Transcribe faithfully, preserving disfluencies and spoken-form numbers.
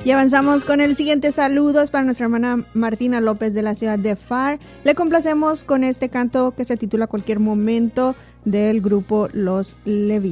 Y avanzamos con el siguiente saludo, es para nuestra hermana Martina López de la ciudad de Far. Le complacemos con este canto que se titula Cualquier Momento del grupo Los Leví.